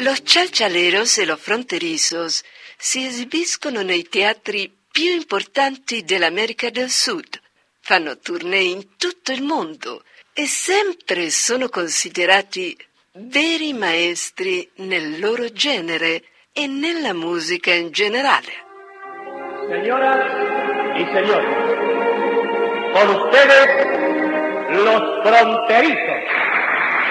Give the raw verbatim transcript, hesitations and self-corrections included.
Los chalchaleros e los fronterizos si esibiscono nei teatri più importanti dell'America del Sud, fanno tournée in tutto il mondo e sempre sono considerati veri maestri nel loro genere e nella musica in generale. Señoras y señores, con ustedes los fronterizos.